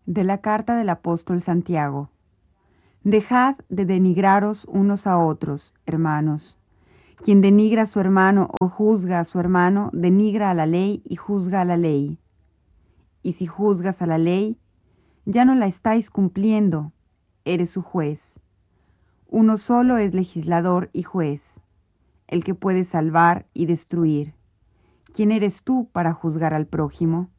De la carta del apóstol Santiago. Dejad de denigraros unos a otros, hermanos. Quien denigra a su hermano o juzga a su hermano, denigra a la ley y juzga a la ley. Y si juzgas a la ley, ya no la estáis cumpliendo, eres su juez. Uno solo es legislador y juez, el que puede salvar y destruir. ¿Quién eres tú para juzgar al prójimo?